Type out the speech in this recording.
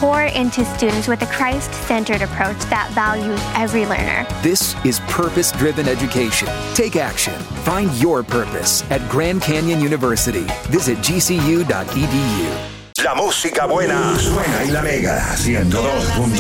pour into students with a Christ-centered approach that values every learner. This is purpose-driven education. Take action. Find your purpose at Grand Canyon University. Visit gcu.edu. La música buena suena en La Mega 102.9.